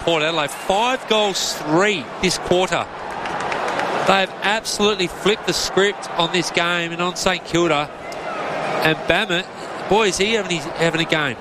Port Adelaide. 5 goals, 3 this quarter. They have absolutely flipped the script on this game and on St Kilda. And Bammett, boy, is he having a game.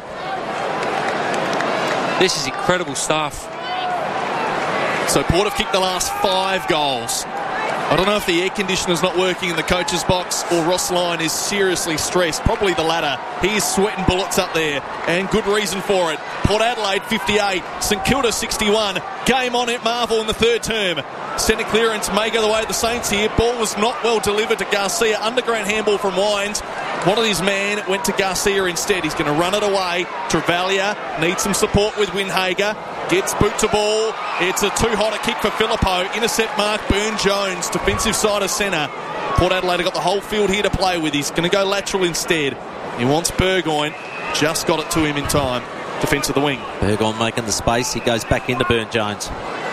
This is incredible stuff. So Port have kicked the last 5 goals. I don't know if the air conditioner's not working in the coach's box or Ross Lyon is seriously stressed. Probably the latter. He is sweating bullets up there, and good reason for it. Port Adelaide 58, St Kilda 61. Game on at Marvel in the third term. Centre clearance may go the way of the Saints here. Ball was not well delivered to Garcia. Underground handball from Wines. One of his men went to Garcia instead. He's going to run it away. Travalia needs some support with Windhager. Gets boot to ball. It's a too hot a kick for Filippo. Intercept mark, Byrne-Jones. Defensive side of centre. Port Adelaide have got the whole field here to play with. He's going to go lateral instead. He wants Burgoyne. Just got it to him in time. Defence of the wing. Burgoyne making the space. He goes back into Byrne-Jones.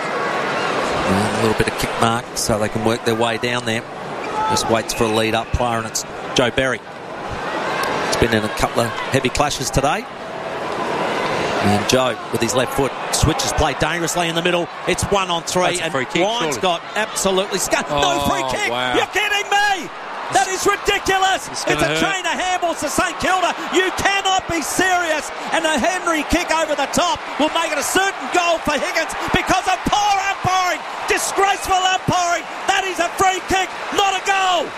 A little bit of kick mark so they can work their way down there. Just waits for a lead-up player, and it's Joe Berry. It's been in a couple of heavy clashes today. And Joe, with his left foot, switches play dangerously in the middle. It's 1-on-3, and Ryan's got absolutely no free kick. Wow. You're kidding me? That is ridiculous. It's a train of handballs to St Kilda. You cannot be serious. And a Henry kick over the top will make it a certain goal for Higgins because of poor umpiring. Disgraceful umpiring. That is a free kick, not a goal.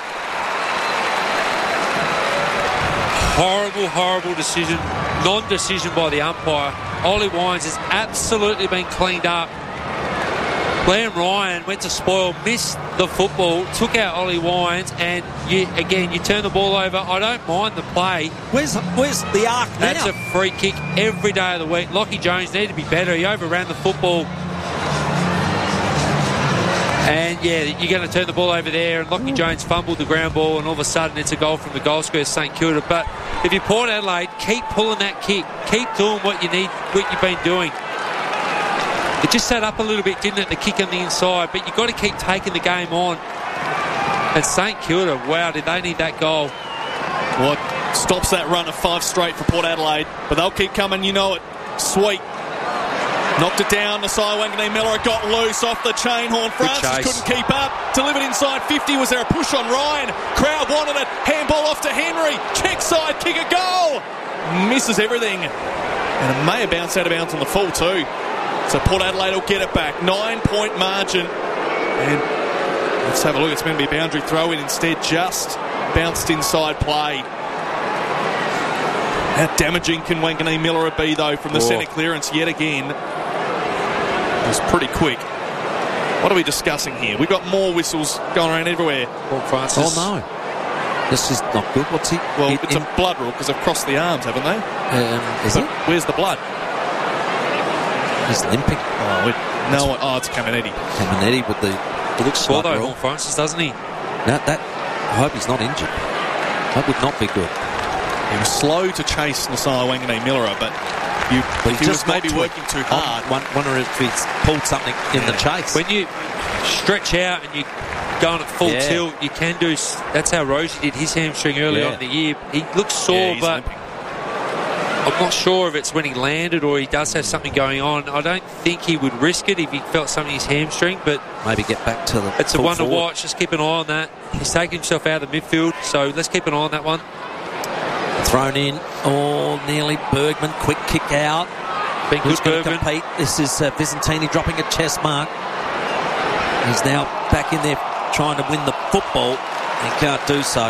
Horrible decision. Non-decision by the umpire. Ollie Wines has absolutely been cleaned up. Liam Ryan went to spoil, missed the football, took out Ollie Wines, and you turn the ball over. I don't mind the play. Where's the arc now? That's a free kick every day of the week. Lockie Jones needed to be better. He overran the football. And you're going to turn the ball over there, and Lockie Jones fumbled the ground ball, and all of a sudden it's a goal from the goal square, St Kilda. But if you're Port Adelaide, keep pulling that kick. Keep doing what you've been doing. It just sat up a little bit, didn't it, the kick on the inside, but you've got to keep taking the game on. And St Kilda, wow, did they need that goal. What stops that run of 5 straight for Port Adelaide, but they'll keep coming, you know it. Sweet. Knocked it down. Nasai Wanganeen-Miller got loose off the chain horn. Francis couldn't keep up. Delivered inside 50. Was there a push on Ryan? Crowd wanted it. Handball off to Henry. Check side, kick a goal. Misses everything. And it may have bounced out of bounds on the full too. So Port Adelaide will get it back. 9-point margin. And let's have a look. It's going to be a boundary throw in instead. Just bounced inside play. How damaging can Wanganeen-Miller be though from the centre clearance yet again? It was pretty quick. What are we discussing here? We've got more whistles going around everywhere. Paul Francis. Oh no, this is not good. What's he? Well, it's a blood rule because they've crossed the arms, haven't they? Is it? Where's the blood? He's limping. It's Caminetti. Caminetti with the looks blood rule. Paul Francis, doesn't he? I hope he's not injured. That would not be good. He was slow to chase Nasai Wanganeen-Miller, but he was maybe working too hard. Wonder if he's pulled something in the chase. When you stretch out and you go on at full tilt, you can do. That's how Rosie did his hamstring earlier on in the year. He looks sore, but limping. I'm not sure if it's when he landed or he does have something going on. I don't think he would risk it if he felt something in his hamstring, but maybe get back to the. It's a one to watch. Just keep an eye on that. He's taking himself out of the midfield, so let's keep an eye on that one. Thrown in, nearly Bergman, quick kick out. Who's going to compete? This is Visentini dropping a chest mark. He's now back in there trying to win the football. He can't do so.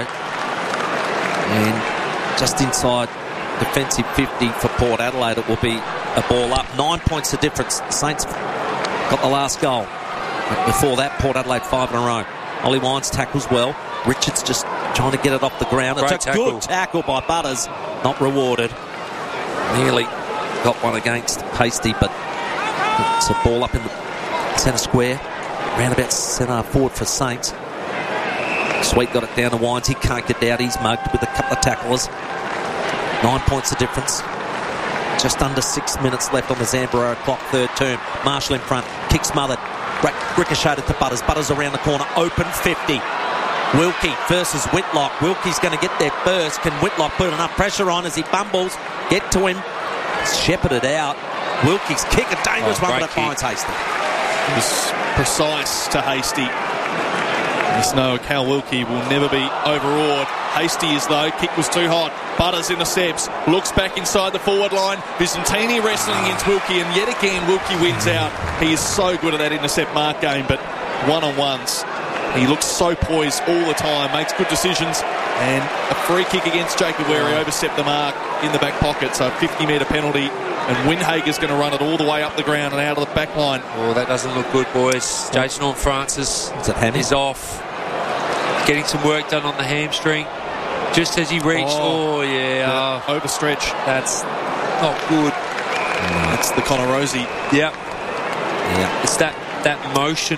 And just inside defensive 50 for Port Adelaide, it will be a ball up. 9 points the difference. The Saints got the last goal. But before that, Port Adelaide 5 in a row. Ollie Wines tackles well. Richards just trying to get it off the ground. It's a good tackle by Butters. Not rewarded. Nearly got one against Hasty, but it's a ball up in the centre square. Round about centre forward for Saints. Sweet got it down to Wines. He can't get out. He's mugged with a couple of tacklers. 9 points the difference. Just under 6 minutes left on the Zambrero clock, third term. Marshall in front. Kick smothered. Ricocheted to Butters. Butters around the corner. Open 50. Wilkie versus Whitlock. Wilkie's going to get there first. Can Whitlock put enough pressure on as he bumbles? Get to him. Shepherded out. Wilkie's kick, a dangerous one, but it great finds Hasty. It was precise to Hasty. There's no Cal Wilkie will never be overawed. Hasty is though. Kick was too hot. Butters intercepts. Looks back inside the forward line. Visentini wrestling against Wilkie, and yet again Wilkie wins out. He is so good at that intercept mark game, but one-on-ones, he looks so poised all the time, makes good decisions, and a free kick against Jacob where he overstepped the mark in the back pocket, so a 50-metre penalty, and Windhager's going to run it all the way up the ground and out of the back line. Oh, that doesn't look good, boys. Jason Horne-Francis is off. Getting some work done on the hamstring. Just as he reached, overstretch. That's not good. That's the Connor Rosie. Yep. It's that motion.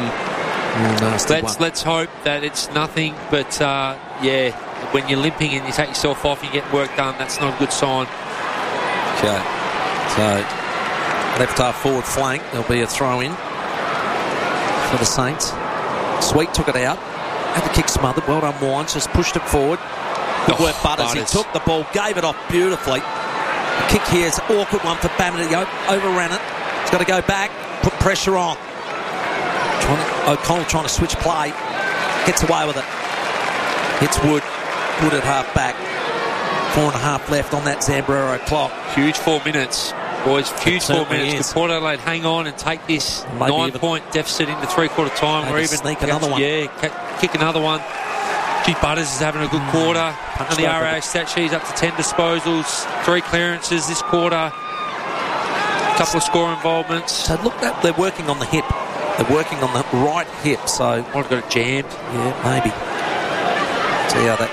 Let's hope that it's nothing, but when you're limping and you take yourself off and you get work done, that's not a good sign. Okay, so left half forward flank, there'll be a throw in for the Saints. Sweet took it out, had the kick smothered, well done Wines, just pushed it forward. Good work Butters. He took the ball, gave it off beautifully. The kick here is an awkward one for Bamity. Overran it. He's got to go back, put pressure on. O'Connell trying to switch play. Gets away with it. Hits Wood. Wood at half back. 4.5 left on that Zambrero clock. Huge 4 minutes. Boys, huge 4 minutes. Could Port Adelaide hang on and take this 9-point deficit into three-quarter time, or even sneak another one. Kick another one. Gee, Butters is having a good quarter. On the RAA stat sheet, he's up to 10 disposals, 3 clearances this quarter, a couple of score involvements. So look, they're working on the hip. They're working on the right hip, so... Might have got it jammed. Yeah, maybe. See how that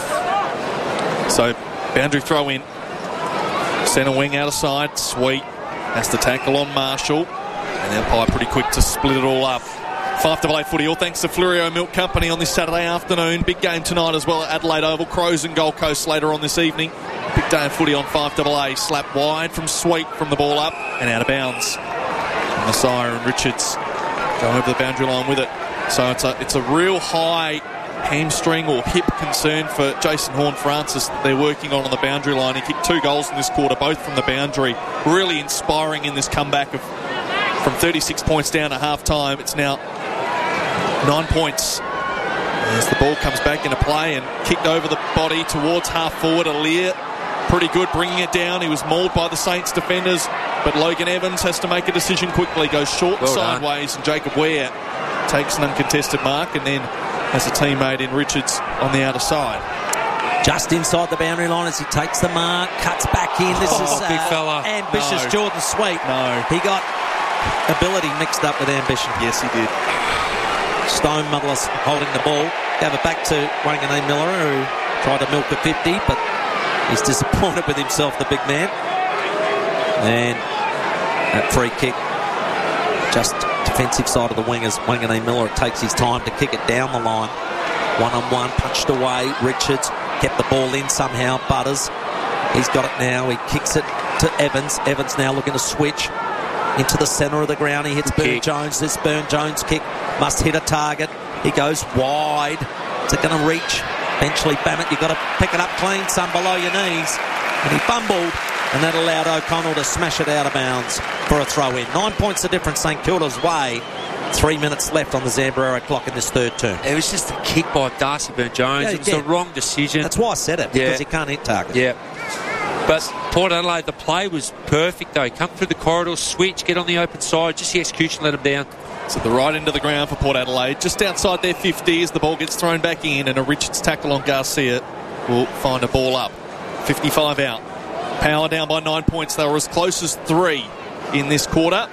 goes. So, boundary throw in. Centre wing out of side. Sweet has to tackle on Marshall. And the umpire pretty quick to split it all up. 5-8 footy, all thanks to Flurio Milk Company on this Saturday afternoon. Big game tonight as well at Adelaide Oval. Crows and Gold Coast later on this evening. Big day of footy on 5-8. Slap wide from Sweet from the ball up and out of bounds. Messiah and Richards go over the boundary line with it. So it's a real high hamstring or hip concern for Jason Horne-Francis that they're working on the boundary line. He kicked 2 goals in this quarter, both from the boundary. Really inspiring in this comeback from 36 points down at half-time. It's now 9 points as the ball comes back into play and kicked over the body towards half-forward. Aliir, pretty good bringing it down. He was mauled by the Saints defenders, but Logan Evans has to make a decision quickly. Goes short and sideways, and Jacob Ware takes an uncontested mark and then has a teammate in Richards on the outer side. Just inside the boundary line as he takes the mark, cuts back in. This is big fella. Ambitious Jordan Sweet. No. He got ability mixed up with ambition. Yes, he did. Stone Motherless holding the ball. Gave it back to Wangane Miller, who tried to milk a 50, but he's disappointed with himself, the big man. And that free kick, just defensive side of the wingers. Wangane Miller, it takes his time to kick it down the line. One-on-one, punched away. Richards kept the ball in somehow. Butters, he's got it now. He kicks it to Evans. Evans now looking to switch into the centre of the ground. He hits Burn Jones. This Burn Jones kick must hit a target. He goes wide. Is it going to reach? Eventually, Bammett, you've got to pick it up clean, son, below your knees. And he fumbled, and that allowed O'Connell to smash it out of bounds for a throw-in. 9 points the difference St Kilda's way. 3 minutes left on the Zambrero clock in this third term. It was just a kick by Darcy Burn-Jones. It was the wrong decision. That's why I said it, because he can't hit target. Yeah. But Port Adelaide, the play was perfect, though. Come through the corridor, switch, get on the open side. Just the execution let him down. So the right end of the ground for Port Adelaide, just outside their 50 as the ball gets thrown back in, and a Richards tackle on Garcia will find a ball up. 55 out. Power down by 9 points. They were as close as 3 in this quarter.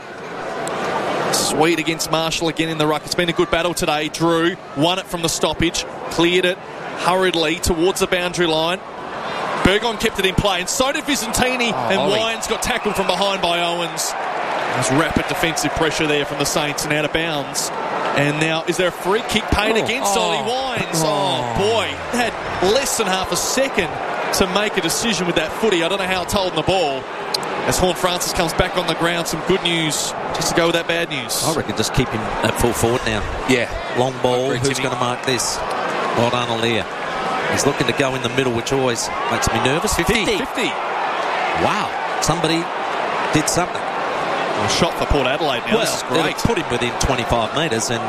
Sweet against Marshall again in the ruck. It's been a good battle today. Drew won it from the stoppage, cleared it hurriedly towards the boundary line. Burgon kept it in play, and so did Visentini, and Wines got tackled from behind by Owens. There's rapid defensive pressure there from the Saints and out of bounds. And now, is there a free kick paid against Ollie Wines? Oh, boy. They had less than half a second to make a decision with that footy. I don't know how it's holding the ball. As Horne-Francis comes back on the ground, some good news just to go with that bad news. I reckon just keep him at full forward now. Yeah. Long ball. Who's going to mark this? Well done, Aliir. He's looking to go in the middle, which always makes me nervous. 50. Wow. Somebody did something. A shot for Port Adelaide now. This is great. It'll put him within 25 metres, and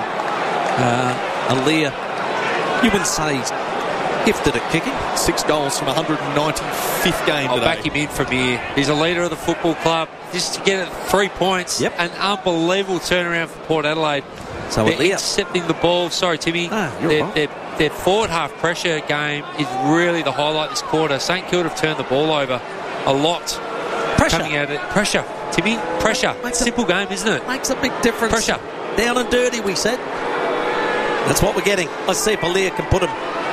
Aliir, you wouldn't say he's gifted at kicking. 6 goals from 195th game I'll today. back him in from here. He's a leader of the football club. Just to get it 3 points. Yep. An unbelievable turnaround for Port Adelaide. So They're Aliir, intercepting the ball. Sorry, Timmy. you're right. Their forward half pressure game is really the highlight this quarter. St Kilda have turned the ball over a lot. pressure Coming out of it. Pressure, Timmy. Pressure. Simple game, isn't it? makes a big difference. Pressure. Down and dirty, we said. That's what we're getting. Let's see if Aliir can put him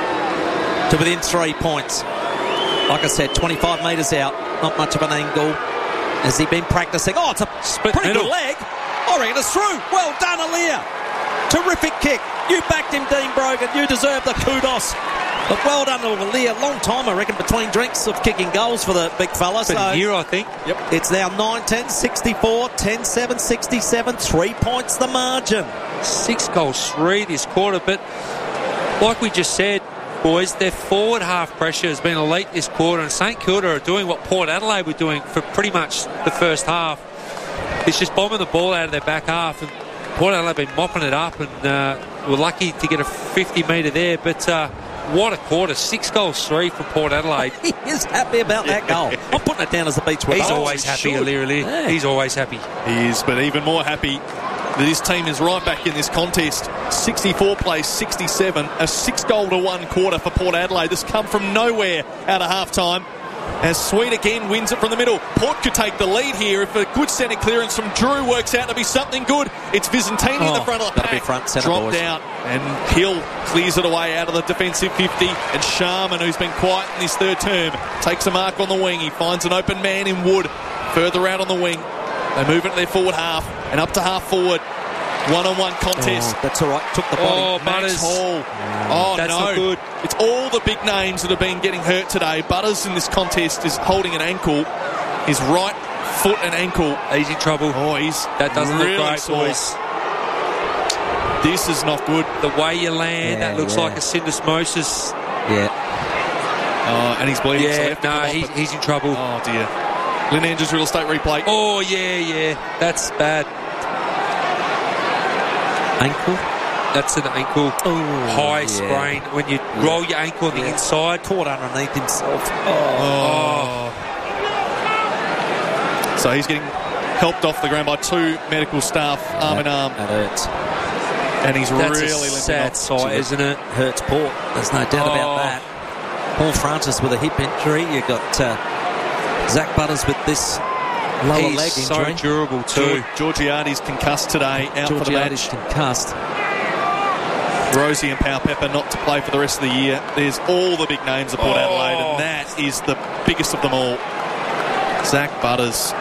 to within 3 points. Like I said, 25 metres out. Not much of an angle. Has he been practising? Oh, it's a Split pretty middle. good leg. I reckon it's through. Well done, Aliir. Terrific kick. You backed him, Dean Brogan. You deserve the kudos. But well done to Aliir. Long time, I reckon, between drinks of kicking goals for the big fella. Been a year, I think. It's now 9-10, 64, 10-7, 67. 3 points the margin. 6 goals, 3 this quarter. But like we just said, boys, their forward half pressure has been elite this quarter, and St Kilda are doing what Port Adelaide were doing for pretty much the first half. It's just bombing the ball out of their back half, and Port Adelaide have been mopping it up, and were lucky to get a 50 metre there. But what a quarter. 6 goals, 3 for Port Adelaide. He is happy about that goal. I'm putting it down as the beach. He's always happy, Aliir. Yeah. He's always happy. He is, but even more happy that his team is right back in this contest. 64 plays 67, a 6-goal-to-1 quarter for Port Adelaide. This come from nowhere out of half-time. As Sweet again wins it from the middle. Port could take the lead here if a good centre clearance from Drew works out to be something good. It's Vizentini in the front of the gotta pack. be front centre, Dropped boys. out, and Hill clears it away out of the defensive 50. And Sharman, who's been quiet in his third term, takes a mark on the wing. He finds an open man in Wood. Further out on the wing. They move into their forward half and up to half forward. One-on-one contest. Oh, that's all right. Took the body. Oh, Max Butters. Hall. Oh, That's no. not good. It's all the big names that have been getting hurt today. Butters in this contest is holding an ankle. His right foot and ankle. He's in trouble. Oh, he's That doesn't really look great, sore. boys. This is not good. The way you land, Yeah, that looks yeah. like a syndesmosis. Yeah. And he's bleeding. so they Yeah, have to come no, off it. he's in trouble. Oh, dear. Lynn Andrews real estate replay. Oh, yeah. That's bad. Ankle. That's an ankle high sprain. When you roll your ankle on the inside. Caught underneath himself. So he's getting helped off the ground by 2 medical staff, arm in arm. That hurts. And he's That's really a limping sad off. sight, isn't it? Hurts Port. There's no doubt about that. Paul Francis with a hip injury. You've got Zach Butters with this lower He's leg so injury. durable too. Georgiades concussed today, out for the Georgiades match. concussed. Rosie and Powell Pepper not to play for the rest of the year. There's all the big names of Port Adelaide, and that is the biggest of them all. Zach Butters.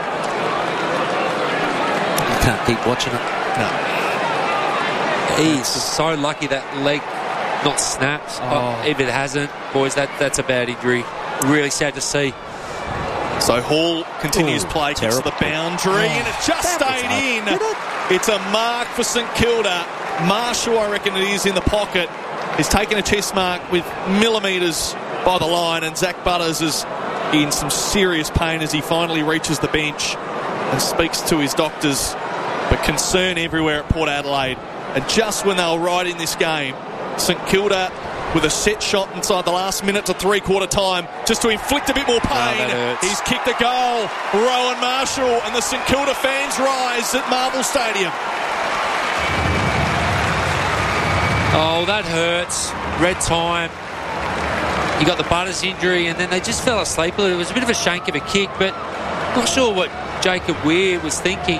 You can't keep watching it. No. He's so lucky that leg not snapped. If it hasn't, boys, that's a bad injury. Really sad to see. So Hall continues play, kicks to terrible. the boundary, and it just stayed in. It's a mark for St Kilda. Marshall, I reckon it is, in the pocket. He's taken a chest mark with millimetres by the line, and Zach Butters is in some serious pain as he finally reaches the bench and speaks to his doctors. But concern everywhere at Port Adelaide. And just when they were right in this game, St Kilda with a set shot inside the last minute to three-quarter time just to inflict a bit more pain. that hurts. He's kicked a goal. Rowan Marshall, and the St Kilda fans rise at Marvel Stadium. Oh, that hurts. Red time. You got the Butters injury, and then they just fell asleep. It was a bit of a shank of a kick, but not sure what Jacob Weir was thinking.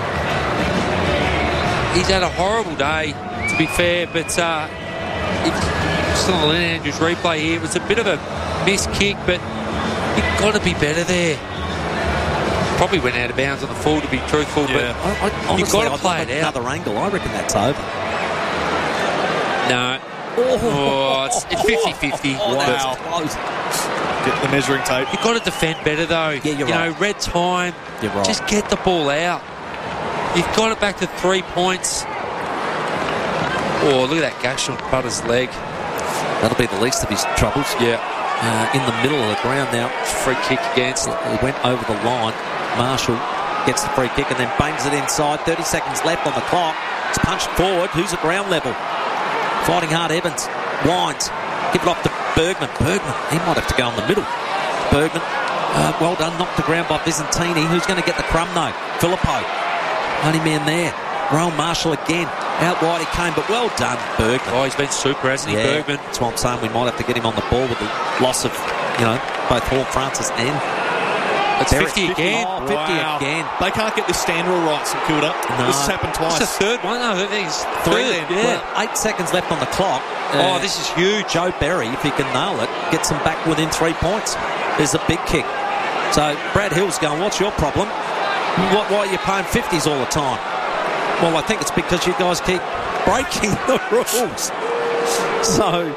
He's had a horrible day, to be fair, but it's still on the Lynn Andrews replay here. It was a bit of a missed kick, but you've got to be better there. Probably went out of bounds on the full, to be truthful, Yeah. but you've got to play it out. Another angle, I reckon that's over. No. Oh, it's 50-50. Wow. Close. Get the measuring tape. You've got to defend better, though. Yeah, you're right. Red time. You're right. Just get the ball out. You've got it back to 3 points. Oh, look at that gash on Butters' leg. That'll be the least of his troubles. Yeah. In the middle of the ground now. Free kick against. He went over the line. Marshall gets the free kick and then bangs it inside. 30 seconds left on the clock. It's punched forward. Who's at ground level? Fighting hard, Evans. Wines. Give it off to Bergman. He might have to go in the middle. Bergman. Well done. Knocked to ground by Visentini. Who's going to get the crumb, though? Filippo. Only man there. Rowan Marshall again. Out wide he came, but well done, Bergman. Oh, he's been super, hasn't he, Bergman? That's what I'm saying. We might have to get him on the ball with the loss of, both Hall Francis and... It's 50 again. Oh, 50 again. They can't get this stand rule right, St Kilda. No. This has happened twice. It's the third one. No, I think it's Three third. then. Yeah. Well, 8 seconds left on the clock. This is huge. Joe Berry, if he can nail it, gets them back within 3 points. There's a big kick. So Brad Hill's going, what's your problem? Why are you paying 50s all the time? Well, I think it's because you guys keep breaking the rules. So,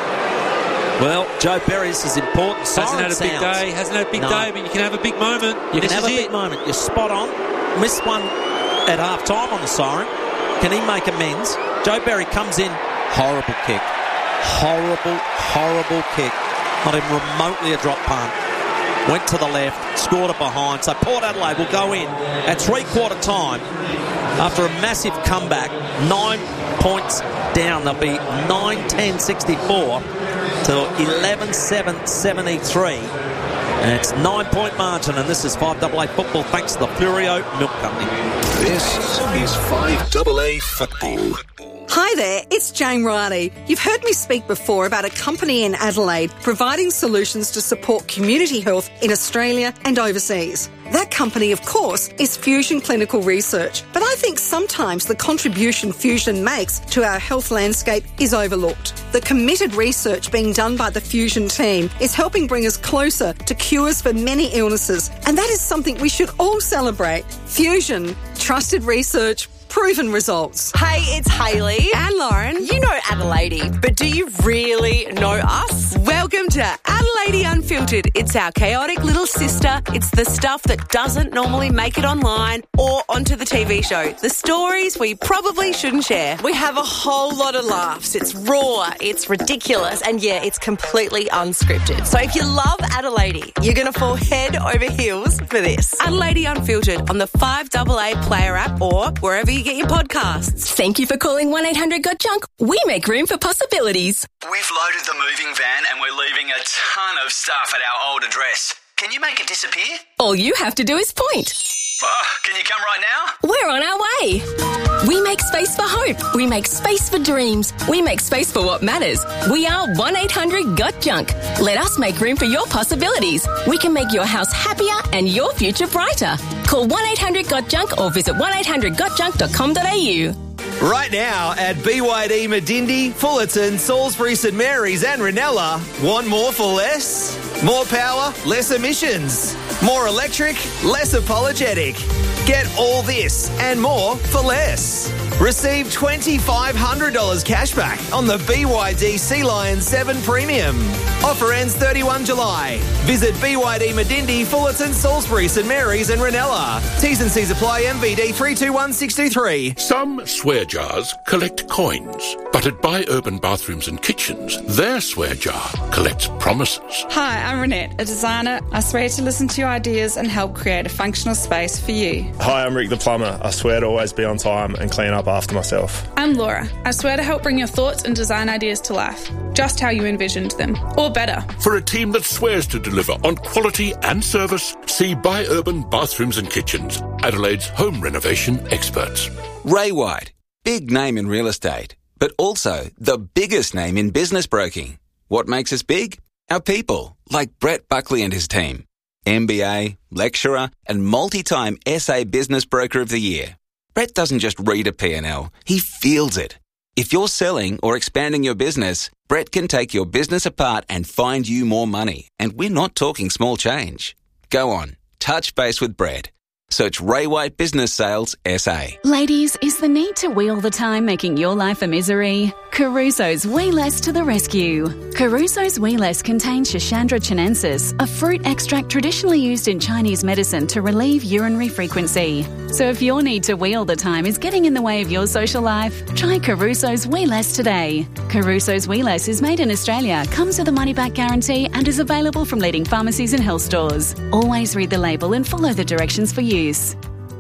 well, Joe Berry, this is important. Hasn't had a big day, but you can have a big moment. You can have a big moment. You're spot on. Missed one at half-time on the siren. Can he make amends? Joe Berry comes in. Horrible kick. Horrible kick. Not even remotely a drop punt. Went to the left, scored it behind. So Port Adelaide will go in at three-quarter time after a massive comeback. 9 points down. They'll be 9-10-64 to 11-7-73. And it's 9-point margin, and this is 5AA football thanks to the Flurio Milk Company. This is 5AA football. Hi there, it's Jane Riley. You've heard me speak before about a company in Adelaide providing solutions to support community health in Australia and overseas. That company, of course, is Fusion Clinical Research. But I think sometimes the contribution Fusion makes to our health landscape is overlooked. The committed research being done by the Fusion team is helping bring us closer to cures for many illnesses. And that is something we should all celebrate. Fusion, trusted research, proven results. Hey, it's Hayley. And Lauren. You know Adelaide, but do you really know us? Welcome to Adelaide Unfiltered. It's our chaotic little sister. It's the stuff that doesn't normally make it online or onto the TV show. The stories we probably shouldn't share. We have a whole lot of laughs. It's raw, it's ridiculous, and yeah, it's completely unscripted. So if you love Adelaide, you're going to fall head over heels for this. Adelaide Unfiltered on the 5AA Player app or wherever you get your podcasts. Thank you for calling 1-800-GOT-JUNK. We make room for possibilities. We've loaded the moving van and we're leaving a ton of stuff at our old address. Can you make it disappear? All you have to do is point. Can you come right now? We're on our way. We make space for hope. We make space for dreams. We make space for what matters. We are 1-800-GOT-JUNK. Let us make room for your possibilities. We can make your house happier and your future brighter. Call 1-800-GOT-JUNK or visit 1-800-GOT-JUNK.com.au. Right now at BYD Medindi, Fullerton, Salisbury, St Mary's and Ranella. Want more for less? More power, less emissions. More electric, less apologetic. Get all this and more for less. Receive $2,500 cash back on the BYD Sea Lion 7 Premium. Offer ends 31 July. Visit BYD Medindi, Fullerton, Salisbury, St Mary's and Ranella. T's and C's apply. MVD 321623. Some swear jars collect coins, but at Buy Urban Bathrooms and Kitchens, their swear jar collects promises. Hi, I'm Renette, a designer. I swear to listen to your ideas and help create a functional space for you. Hi, I'm Rick the plumber. I swear to always be on time and clean up after myself. I'm Laura. I swear to help bring your thoughts and design ideas to life, just how you envisioned them, or better. For a team that swears to deliver on quality and service, see Buy Urban Bathrooms and Kitchens, Adelaide's home renovation experts. Ray White, big name in real estate, but also the biggest name in business broking. What makes us big? Our people, like Brett Buckley and his team. MBA, lecturer, and multi-time SA Business Broker of the Year. Brett doesn't just read a P&L, he feels it. If you're selling or expanding your business, Brett can take your business apart and find you more money. And we're not talking small change. Go on, touch base with Brett. Search Ray White Business Sales SA. Ladies, is the need to wee all the time making your life a misery? Caruso's Wee Less to the rescue. Caruso's Wee Less contains Schisandra chinensis, a fruit extract traditionally used in Chinese medicine to relieve urinary frequency. So if your need to wee all the time is getting in the way of your social life, try Caruso's Wee Less today. Caruso's Wee Less is made in Australia, comes with a money-back guarantee and is available from leading pharmacies and health stores. Always read the label and follow the directions for use.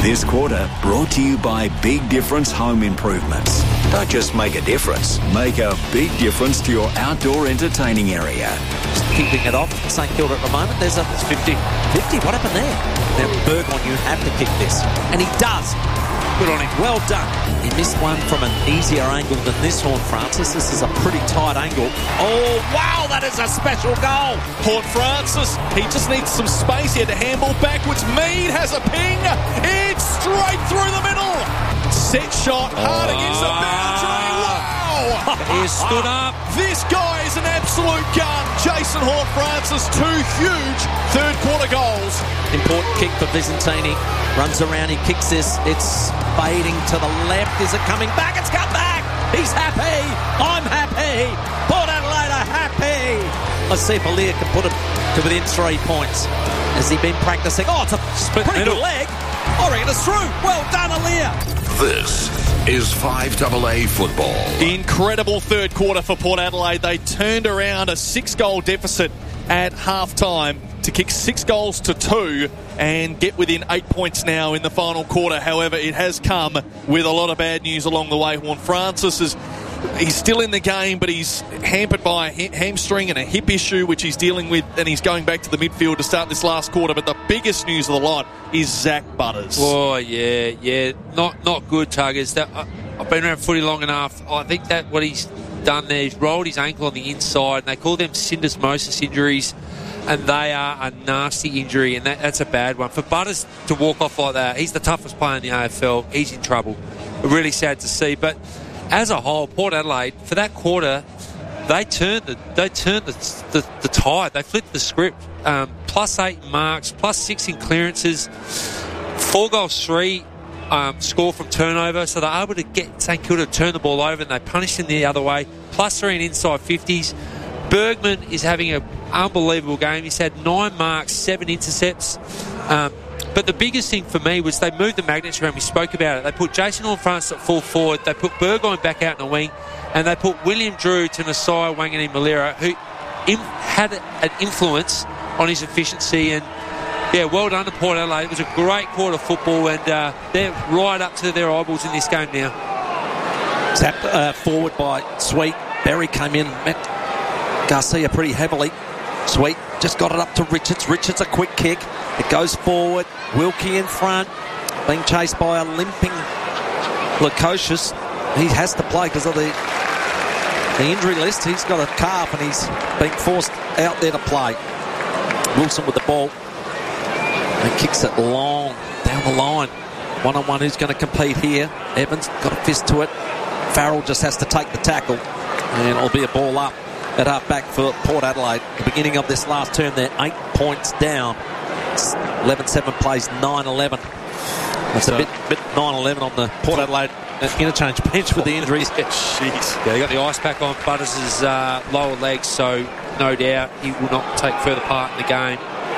This quarter brought to you by Big Difference Home Improvements. Don't just make a difference, make a big difference to your outdoor entertaining area. Just keeping it off St Kilda at the moment. There's 50. 50, what happened there? Now, Burgoyne, you have to kick this. And he does. Good on him. Well done. He missed one from an easier angle than this, Horn Francis. This is a pretty tight angle. Oh, wow, that is a special goal. Horn Francis, he just needs some space. He had to handball backwards. Mead has a ping. It's straight through the middle. Set shot, hard against the boundary. Wow. He stood up. This guy is an absolute gun. Jason Horne-Francis, 2 huge third quarter goals. Important kick for Visentini. Runs around, he kicks this. It's fading to the left. Is it coming back? It's come back. He's happy. I'm happy. Port Adelaide are happy. Let's see if Aliir can put him to within 3 points. Has he been practicing? Oh, it's a split pretty middle. good leg. I reckon it's through. Well done, Aliir. This is 5AA football. Incredible third quarter for Port Adelaide. They turned around a 6-goal deficit at half-time to kick 6 goals to 2 and get within 8 points now in the final quarter. However, it has come with a lot of bad news along the way. Horne-Francis he's still in the game, but he's hampered by a hamstring and a hip issue, which he's dealing with, and he's going back to the midfield to start this last quarter. But the biggest news of the lot is Zach Butters. Oh, yeah. Not good, Tuggers. I've been around footy long enough. I think that what he's done there, he's rolled his ankle on the inside, and they call them syndesmosis injuries, and they are a nasty injury, and that's a bad one. For Butters to walk off like that, he's the toughest player in the AFL. He's in trouble. Really sad to see, but as a whole, Port Adelaide, for that quarter, they turned the tide. They flipped the script. +8 marks, +6 in clearances, 4 goals, 3 score from turnover. So they're able to get St Kilda to turn the ball over, and they punish them the other way. +3 in inside 50s. Bergman is having an unbelievable game. He's had 9 marks, 7 intercepts. But the biggest thing for me was they moved the magnets around. We spoke about it. They put Jason Horne-Francis at full forward. They put Burgoyne back out in the wing. And they put William Drew to Nasiah Wanganeen-Malira, who had an influence on his efficiency. And, yeah, well done to Port Adelaide. It was a great quarter of football, and they're right up to their eyeballs in this game now. Tapped forward by Sweet. Berry came in, met Garcia pretty heavily. Sweet just got it up to Richards. Richards a quick kick. It goes forward. Wilkie in front. Being chased by a limping Lukosius. He has to play because of the injury list. He's got a calf and he's been forced out there to play. Wilson with the ball. He kicks it long down the line. One-on-one, who's going to compete here? Evans got a fist to it. Farrell just has to take the tackle. And it'll be a ball up at half-back for Port Adelaide. The beginning of this last term, they're 8 points down. 11-7 plays 9-11. It's a bit 9-11 on the Port Adelaide interchange bench with the injuries. Jeez. Yeah, they got the ice pack on Butters' lower legs, so no doubt he will not take further part in the game.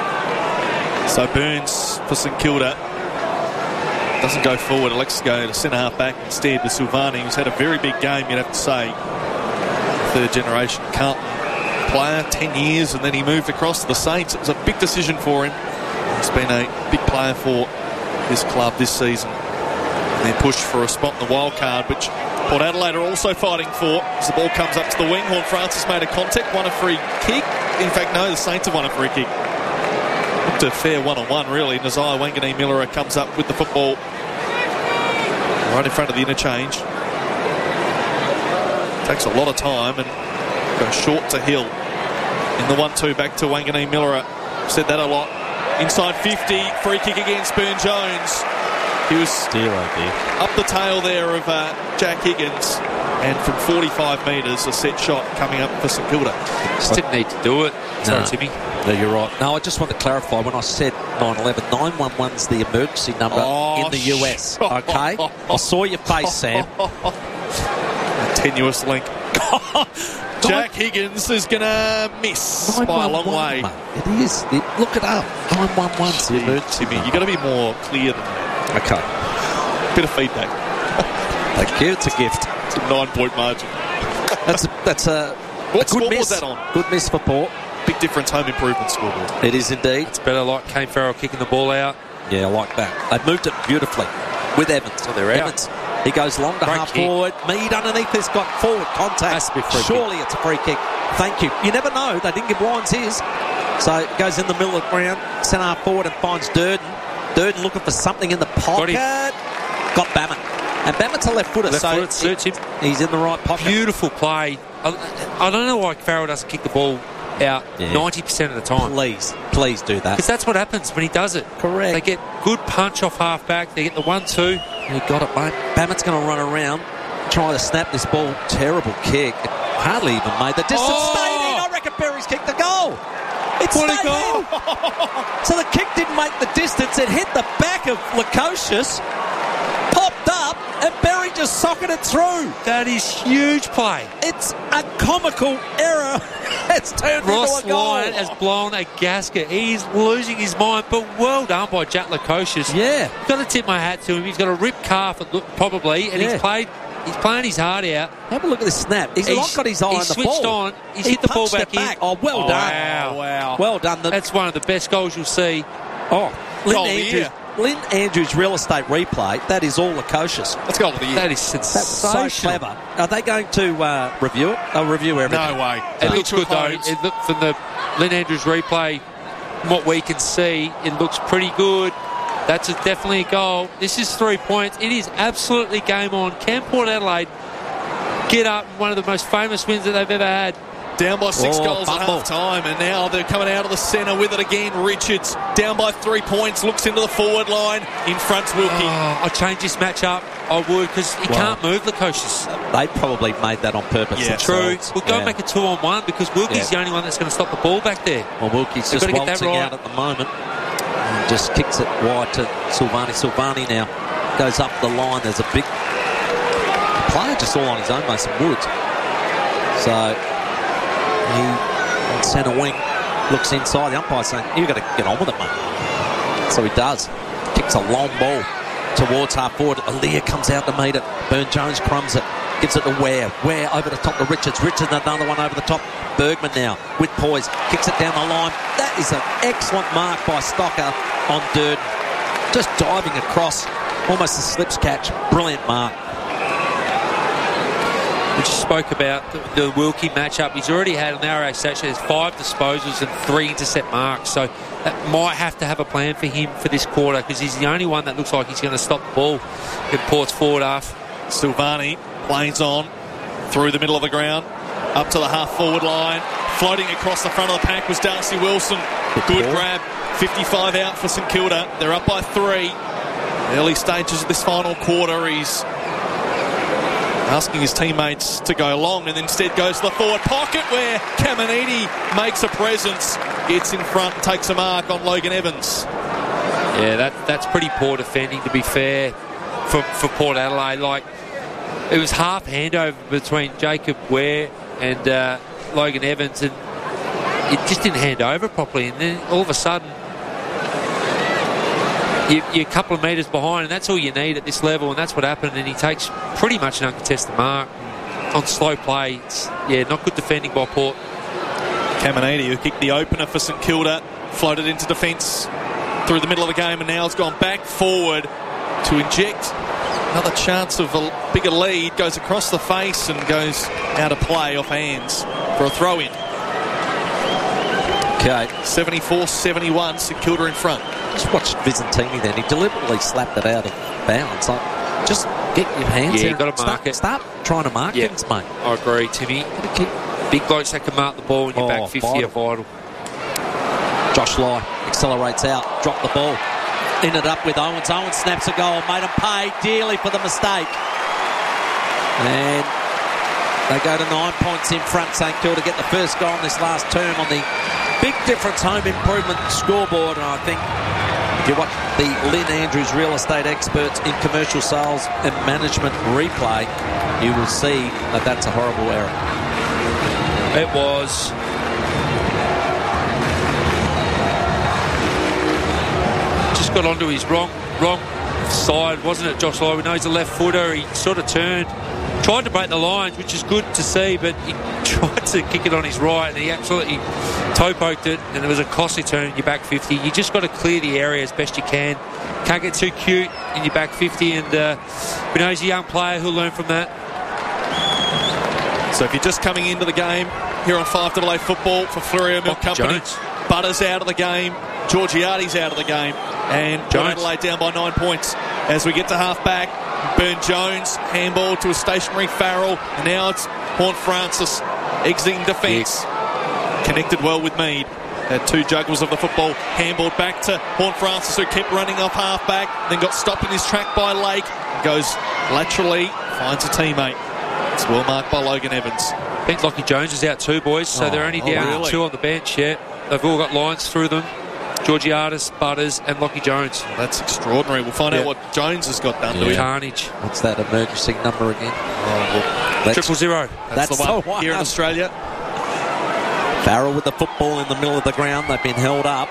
So Burns for St Kilda doesn't go forward. Elects to go to centre half back instead with Silvani, who's had a very big game, you'd have to say. Third generation Carlton player, 10 years, and then he moved across to the Saints. It was a big decision for him. He's been a big player for this club this season. And they're pushed for a spot in the wild card, which Port Adelaide are also fighting for. As the ball comes up to the wing, Horne-Francis made a contact, won a free kick. In fact, no, the Saints have won a free kick. Looked a fair one-on-one, really. Nasiah Wanganeen-Malira comes up with the football right in front of the interchange. Takes a lot of time and goes short to Hill. In the 1-2 back to Wanganeen-Malira. Said that a lot. Inside 50, free kick against Burn-Jones. He was up the tail there of Jack Higgins. And from 45 metres, a set shot coming up for St Kilda. Just didn't need to do it. Sorry, Timmy. No, you're right. No, I just want to clarify when I said 911, 911's the emergency number in the US. Okay? I saw your face, Sam. A tenuous link. Jack Higgins is going to miss by a long way. Mate. It is. Look it up. 911's the emergency number. You've got to be more clear than that. Okay. Bit of feedback. Thank you. It's a gift. It's a 9-point margin. That's a good miss. That on? Good miss for Port. Big difference home improvement scoreboard. It is indeed. It's better like Kane Farrell kicking the ball out. Yeah, I like that. They've moved it beautifully with Evans. Oh, they're out. Evans. He goes long to Great half kick. forward. Mead underneath this got forward contact. Has to be free Surely it's a free kick. Thank you. You never know. They didn't give Wines his. So it goes in the middle of the ground. Centre half forward and finds Durden. Durden looking for something in the pocket. Got Bammett. And Bammett's a left footer. Left-footed, suits him. He's in the right pocket. Beautiful play. I don't know why Farrell doesn't kick the ball out 90% of the time. Please do that. Because that's what happens when he does it. Correct. They get good punch off half-back. They get the 1-2. You got it, mate. Bammett's going to run around, try to snap this ball. Terrible kick. It hardly even made the distance. Stayed in. I reckon Berry's kicked the goal. It's what a stayed goal. in. So the kick didn't make the distance. It hit the back of Lukosius, popped up, and Berry just socketed through. That is huge play. It's a comical error. It's turned Ross into a goal. Lyon has blown a gasket. He's losing his mind, but well done by Jack Lukosius. Yeah. Got to tip my hat to him. He's got a ripped calf, probably, and he's playing his heart out. Have a look at this snap. He's not got his eye on the ball. He's switched on. He's hit the ball back in. Oh, well done. Wow. Well done. That's one of the best goals you'll see. Oh, Lynn Andrews real estate replay. That is all Lukosius. Let's go with the year. That is sensational. That's so clever. Are they going to review it? They'll review everything. No way. It looks good though. It looked from the Lynn Andrews replay, from what we can see, it looks pretty good. That's definitely a goal. This is 3 points. It is absolutely game on. Can Port Adelaide get up one of the most famous wins that they've ever had? Down by 6 goals at half time, and now they're coming out of the centre with it again. Richards down by 3 points, looks into the forward line. In front's Wilkie. I'd change this match up. I would, because he can't move Lukosius. They probably made that on purpose. Yeah, true. We'll go make a 2-on-1 because Wilkie's the only one that's going to stop the ball back there. Well, Wilkie's just waltzing out at the moment. And just kicks it wide to Silvani. Silvani now goes up the line. There's a big player just all on his own, Mason Woods. So he, on centre wing, looks inside. The umpire saying, you've got to get on with it, mate. So he does. Kicks a long ball towards half forward. Aaliyah comes out to meet it. Burne-Jones crumbs it. Gives it to Ware. Ware over the top to Richards. Richards another one over the top. Bergman now with poise. Kicks it down the line. That is an excellent mark by Stocker on Durden. Just diving across. Almost a slips catch. Brilliant mark. We just spoke about the Wilkie matchup. He's already had an RAC actually has 5 disposals and 3 intercept marks. So that might have to have a plan for him for this quarter because he's the only one that looks like he's going to stop the ball in Port's forward half. Silvani lanes on through the middle of the ground up to the half forward line. Floating across the front of the pack was Darcy Wilson. Good grab. 55 out for St Kilda. They're up by 3. Early stages of this final quarter. He's asking his teammates to go long and instead goes to the forward pocket where Caminiti makes a presence. Gets in front and takes a mark on Logan Evans. Yeah, that's pretty poor defending, to be fair, for Port Adelaide. Like, it was half handover between Jacob Ware and Logan Evans, and it just didn't hand over properly. And then all of a sudden, you're a couple of metres behind, and that's all you need at this level, and that's what happened. And he takes pretty much an uncontested mark on slow play. It's, not good defending by Port. Caminiti, who kicked the opener for St Kilda, floated into defence through the middle of the game, and now has gone back forward to inject another chance of a bigger lead. Goes across the face and goes out of play off hands for a throw-in. Okay. 74-71, St Kilda in front. Just watch Visentini then. He deliberately slapped it out of bounds. Like, just get your hands you've got to mark it. Start trying to mark things, mate. I agree, Timmy. Big blokes that can mark the ball when you're back 50 are vital. Josh Lai accelerates out, drop the ball. Ended up with Owens. Owens snaps a goal, made him pay dearly for the mistake. And they go to 9 points in front. St Kilda get the first goal in this last term on the Big Difference Home Improvement scoreboard. And I think if you watch the Lynn Andrews real estate experts in commercial sales and management replay, you will see that that's a horrible error. It was. Just got onto his wrong side, wasn't it, Josh Lai? We know he's a left footer. He sort of turned, tried to break the lines, which is good to see, but he tried to kick it on his right and he absolutely toe poked it, and it was a costly turn in your back 50. You just got to clear the area as best you can. Can't get too cute in your back 50, and we know he's a young player who'll learn from that. So if you're just coming into the game here on 5AA football for Fleurieu Milk Company, Jones. Butters out of the game, Georgiades out of the game, and Port Adelaide down by 9 points. As we get to half-back, Burn-Jones, handball to a stationary Farrell, and now it's Horne-Francis exiting defence. Connected well with Mead. Had 2 juggles of the football, handballed back to Horne-Francis, who kept running off half-back, then got stopped in his track by Lake, goes laterally, finds a teammate. It's well marked by Logan Evans. I think Lockie Jones is out too, boys, so they're only down 2 on the bench. Yeah, they've all got lines through them. Georgiades, Butters and Lockie Jones. Well, that's extraordinary. We'll find out what Jones has got done to him. Carnage. What's that emergency number again? 000. That's the one here in Australia. Farrell with the football in the middle of the ground. They've been held up.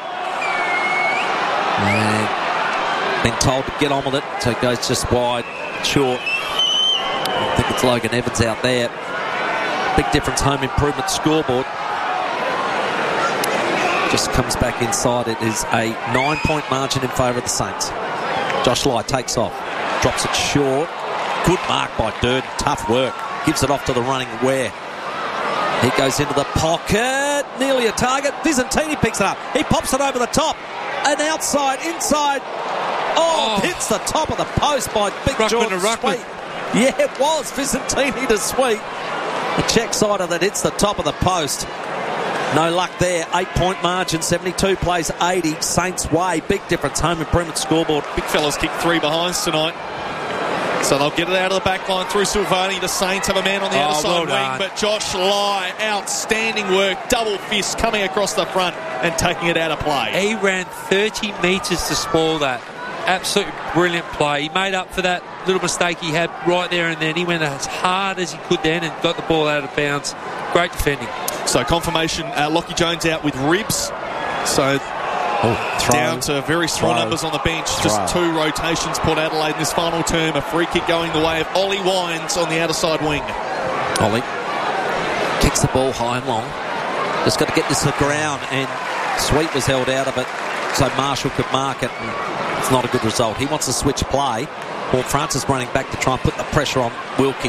And been told to get on with it, so it goes just wide, short. I think it's Logan Evans out there. Big difference, home improvement scoreboard. Just comes back inside. It is a 9-point margin in favour of the Saints. Josh Lai takes off, drops it short. Good mark by Durden, tough work. Gives it off to the running Ware. He goes into the pocket, nearly a target. Visentini picks it up. He pops it over the top. And outside, inside. Hits the top of the post by Big George Sweet. Yeah, it was Visentini to Sweet. The check side of that hits the top of the post. No luck there. 8-point margin, 72 plays 80. Saints way, big difference. Home improvement scoreboard. Big fellas kicked 3 behinds tonight. So they'll get it out of the back line through Silvani. The Saints have a man on the outside wing, but Josh Lai, outstanding work, double fist coming across the front and taking it out of play. He ran 30 metres to spoil that. Absolutely brilliant play. He made up for that little mistake he had right there and then. He went as hard as he could then and got the ball out of bounds. Great defending. So confirmation, Lockie Jones out with ribs. So down to very small numbers on the bench. Just 2 rotations, Port Adelaide in this final term. A free kick going the way of Ollie Wines on the outer side wing. Ollie kicks the ball high and long. Just got to get this to the ground, and Sweet was held out of it so Marshall could mark it, and it's not a good result. He wants to switch play. Horne-Francis running back to try and put the pressure on Wilkie.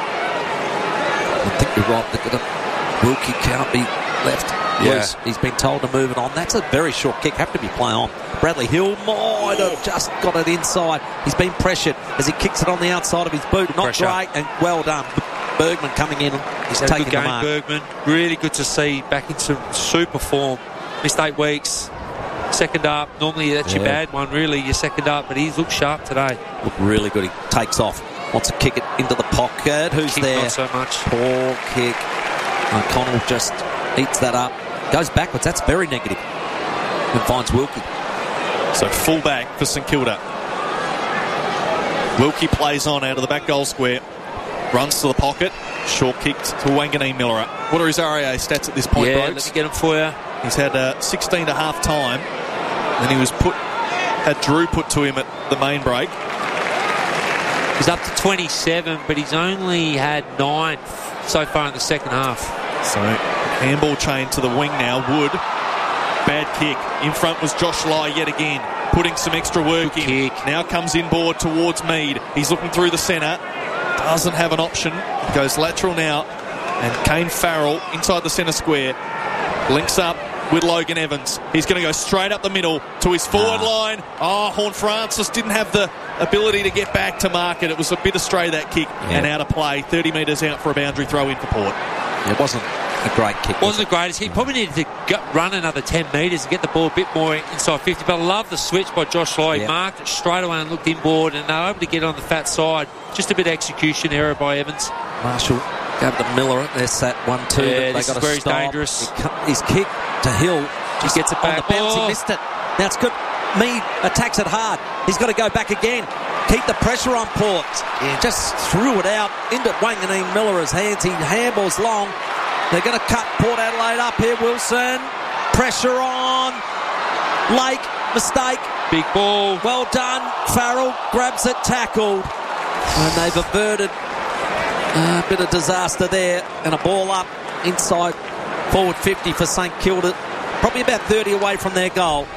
I think you're right. Wilkie can't be left loose. He's been told to move it on. That's a very short kick. Have to be play on. Bradley Hill might have just got it inside. He's been pressured as he kicks it on the outside of his boot. Not great, and well done. Bergman coming in. He's taking the mark. Bergman. Really good to see back into super form. Missed 8 weeks. Second up. Normally that's your bad one, really. Your second up, but he's looked sharp today. Looked really good. He takes off. Wants to kick it into the pocket. Who's there? Not so much. Poor kick. O'Connell just eats that up. Goes backwards. That's very negative. And finds Wilkie. So full back for St Kilda. Wilkie plays on out of the back goal square. Runs to the pocket. Short kicked to Wanganeen Miller. What are his RAA stats at this point, Brokes? Let me get him for you. He's had 16 to half time. And he was had Drew put to him at the main break. He's up to 27, but he's only had 9 so far in the second half. So handball chain to the wing now. Wood. Bad kick. In front was Josh Lai yet again. Putting some extra work in. Kick. Now comes inboard towards Mead. He's looking through the centre. Doesn't have an option. Goes lateral now. And Kane Farrell inside the centre square. Links up with Logan Evans. He's going to go straight up the middle to his forward line. Horne-Francis didn't have the ability to get back to mark it. It was a bit astray, that kick, and out of play. 30 metres out for a boundary throw in for Port. It wasn't a great kick. Wasn't the greatest. He probably needed to run another 10 metres to get the ball a bit more inside 50. But I love the switch by Josh Lai. He marked it straight away and looked inboard, and they were able to get on the fat side. Just a bit of execution error by Evans. Marshall gave the Miller. There's that 1-2. Yeah, they this got is to where he's stop. dangerous. His kick to Hill. He gets it back. On the bounce, he missed it. Now it's good. Mead attacks it hard. He's got to go back again. Keep the pressure on Port. Just threw it out into Wanganeen Miller's hands. He handballs long. They're going to cut Port Adelaide up here. Wilson. Pressure on. Lake. Mistake. Big ball. Well done. Farrell grabs it. Tackled. And they've averted a bit of disaster there. And a ball up inside forward 50 for St Kilda. Probably about 30 away from their goal.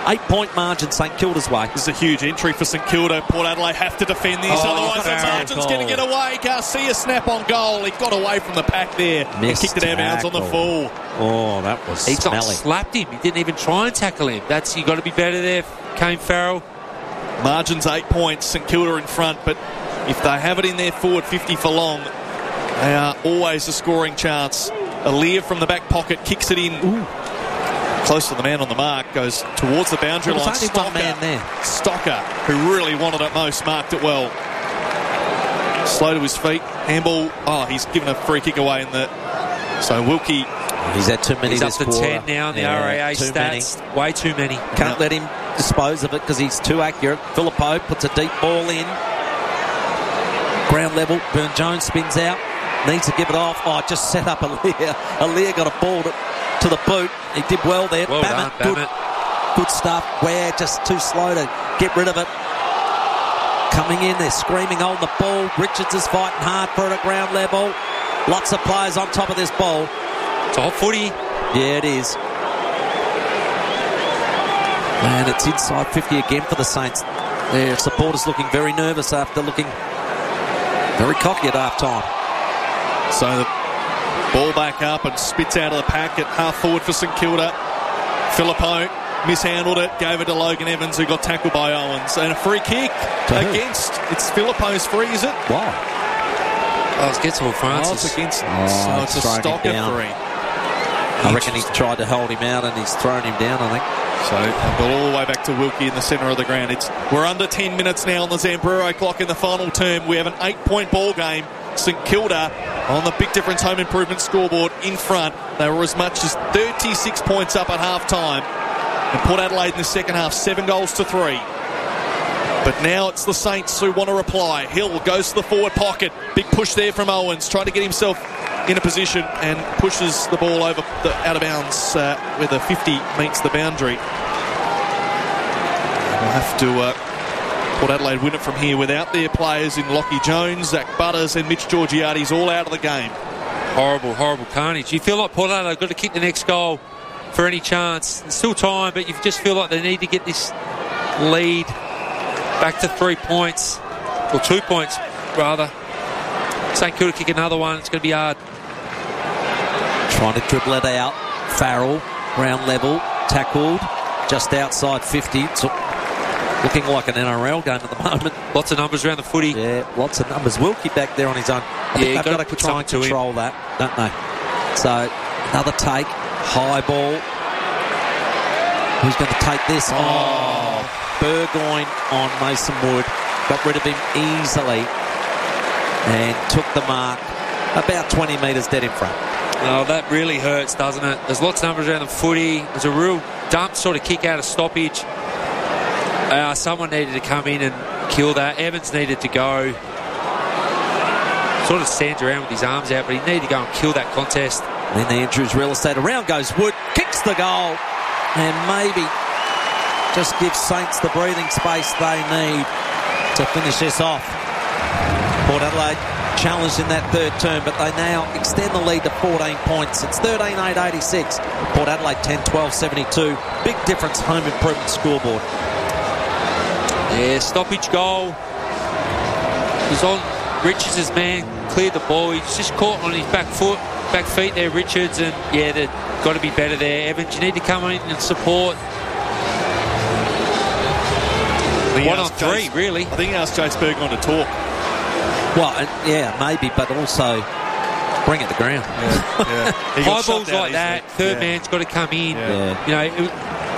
8-point margin St Kilda's way. This is a huge entry for St Kilda. Port Adelaide have to defend this, otherwise the margin's going to get away. Garcia snap on goal. He got away from the pack there and kicked it out of bounds on the full. Oh, that was He smelly. slapped him. He didn't even try and tackle him. You got to be better there, Kane Farrell. Margin's 8 points. St Kilda in front, but if they have it in their forward 50 for long, they are always a scoring chance. Aliir from the back pocket kicks it in. Ooh. Close to the man on the mark, goes towards the boundary line. Only one man there. Stocker, who really wanted it most, marked it well. Slow to his feet. Handball. Oh, he's given a free kick away in the. So Wilkie. He's had too many He's this up to quarter. 10 now in the RAA stats. Many. Way too many. Can't let him dispose of it because he's too accurate. Filippo puts a deep ball in. Ground level. Burne-Jones spins out. Needs to give it off. Oh, just set up Aliir. Aliir got a ball to the boot. He did well there. Well done, Bammett. Good stuff. Ware just too slow to get rid of it. Coming in, they're screaming on the ball. Richards is fighting hard for it at ground level. Lots of players on top of this ball. It's a hot footy. Yeah, it is. And it's inside 50 again for the Saints. Their supporters looking very nervous after looking very cocky at half-time. So the ball back up and spits out of the pack at half forward for St Kilda. Filippo mishandled it, gave it to Logan Evans, who got tackled by Owens. And a free kick against. It's Filippo's free, is it? Wow. Oh, it's against Will Francis. Oh, it's against. Oh, so it's a Stocker free. I reckon he's tried to hold him out and he's thrown him down, I think. So I'll go all the way back to Wilkie in the centre of the ground. We're under 10 minutes now on the Zambrero clock in the final term. We have an 8-point ball game. St Kilda on the Big Difference Home Improvement scoreboard in front. They were as much as 36 points up at half-time. And Port Adelaide in the second half, 7 goals to 3. But now it's the Saints who want to reply. Hill goes to the forward pocket. Big push there from Owens, trying to get himself in a position and pushes the ball over out of bounds where the 50 meets the boundary. We'll have to Port Adelaide win it from here without their players in Lockie Jones, Zach Butters and Mitch Georgiades all out of the game. Horrible, horrible carnage. You feel like Port Adelaide have got to kick the next goal for any chance. There's still time, but you just feel like they need to get this lead back to 3 points, or 2 points rather. St Kilda kick another one. It's going to be hard. Trying to dribble it out. Farrell, ground level, tackled just outside 50. It's looking like an NRL game at the moment. Lots of numbers around the footy. Yeah, lots of numbers. Wilkie back there on his own. I think they've got to try and control that, don't they? So, another take. High ball. Who's going to take this? Oh, Burgoyne on Mason Wood. Got rid of him easily and took the mark about 20 metres dead in front. Oh, that really hurts, doesn't it? There's lots of numbers around the footy. There's a real dump sort of kick out of stoppage. Someone needed to come in and kill that. Evans needed to go. Sort of stands around with his arms out, but he needed to go and kill that contest. Then the Andrews real estate. Around goes Wood. Kicks the goal. And maybe just gives Saints the breathing space they need to finish this off. Port Adelaide challenged in that third term, but they now extend the lead to 14 points. It's 13-8-86. Port Adelaide 10-12-72. Big Difference Home Improvement scoreboard. Yeah, stoppage goal. It was on Richards' man, cleared the ball. He's just caught on his back feet there, Richards, and yeah, they've got to be better there. Evans, you need to come in and support. 1 on 3, really. I think he asked Jace Burgoyne to talk. Well, yeah, maybe, but also bring it to ground. Yeah. High balls like that, third man's got to come in. Yeah. You know,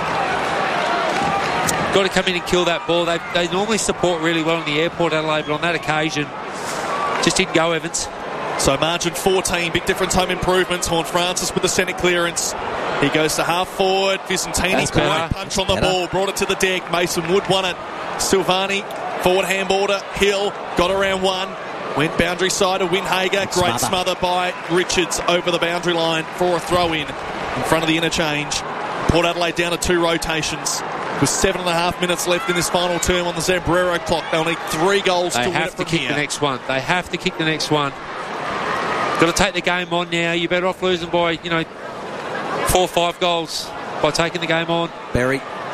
got to come in and kill that ball. They normally support really well in the airport, Adelaide, but on that occasion, just didn't go, Evans. So margin 14, Big Difference Home Improvements. Horn Francis with the centre clearance. He goes to half forward. Vicentini, great punch on the ball, brought it to the deck. Mason Wood won it. Silvani, forward handball to Hill, got around one. Went boundary side to Winhager. Great smother by Richards over the boundary line for a throw-in front of the interchange. Port Adelaide down to 2 rotations. With 7.5 minutes left in this final term on the Zambrero clock. They'll need 3 goals to win it from here. They have to kick the next one. They have to kick the next one. Got to take the game on now. You're better off losing by, 4 or 5 goals by taking the game on. Berry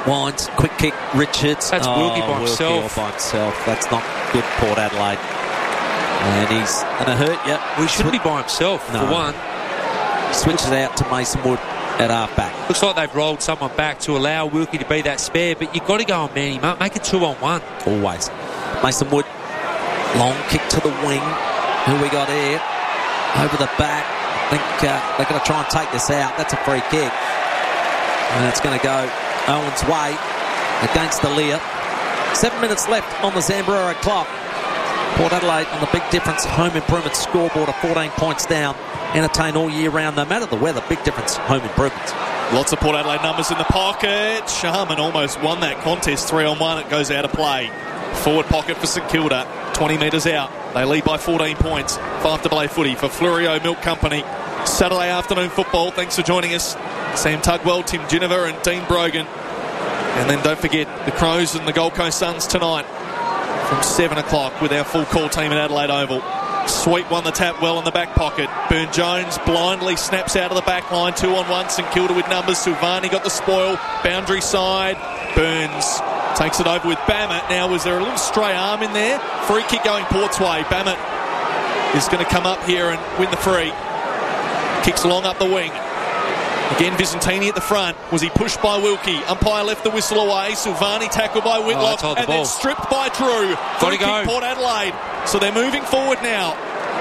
Wines, quick kick, Richards. That's Wilkie by himself. By himself. That's not good, Port Adelaide. And he's going to hurt you. Well, he shouldn't be by himself, for one. Switches out to Mason Wood at half-back. Looks like they've rolled someone back to allow Wilkie to be that spare, but you've got to go on Manny Mark. Make it 2-on-1. Always. Mason Wood, long kick to the wing. Who we got here? Over the back. I think they're going to try and take this out. That's a free kick. And it's going to go Owen's way against the Lear. 7 minutes left on the Zambrero clock. Port Adelaide on the Big Difference home improvement scoreboard of 14 points down. Entertain all year round, no matter the weather. Big Difference home improvements. Lots of Port Adelaide numbers in the pocket. Sharman almost won that contest. 3-on-1. It goes out of play. Forward pocket for St Kilda. 20 metres out. They lead by 14 points. 5 to play footy for Flurio Milk Company. Saturday afternoon football. Thanks for joining us. Sam Tugwell, Tim Ginniver and Dean Brogan. And then don't forget the Crows and the Gold Coast Suns tonight from 7 o'clock with our full call team at Adelaide Oval. Sweet won the tap well in the back pocket. Burne-Jones blindly snaps out of the back line. 2-on-1. St Kilda with numbers. Silvani got the spoil. Boundary side. Burns takes it over with Bammett. Now, was there a little stray arm in there? Free kick going Port's way. Bammett is going to come up here and win the free. Kicks along up the wing. Again, Visentini at the front. Was he pushed by Wilkie? Umpire left the whistle away. Silvani tackled by Whitlock and then stripped by Drew. Got to go. Port Adelaide. So they're moving forward now.